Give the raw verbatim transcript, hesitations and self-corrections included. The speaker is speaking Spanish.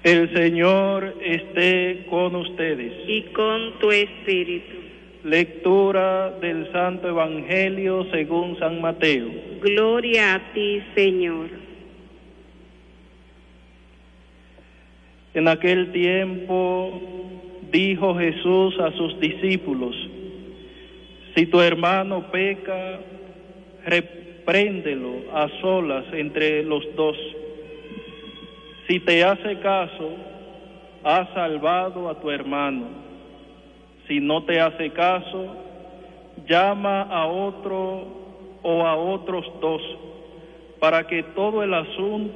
El Señor esté con ustedes. Y con tu espíritu. Lectura del Santo Evangelio según San Mateo. Gloria a ti, Señor. En aquel tiempo dijo Jesús a sus discípulos: si tu hermano peca, repréndelo a solas entre los dos. Si te hace caso, has salvado a tu hermano. Si no te hace caso, llama a otro o a otros dos, para que todo el asunto